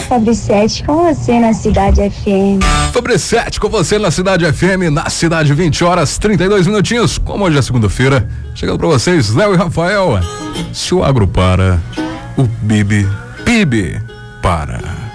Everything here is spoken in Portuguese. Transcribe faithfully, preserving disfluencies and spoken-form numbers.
Fabricete, com você na Cidade F M. Fabricete, com você na Cidade F M, na cidade, vinte horas, trinta e dois minutinhos. Como hoje é segunda-feira, chegando pra vocês, Léo e Rafael. Se o agro para, o Bibi, Bibi para.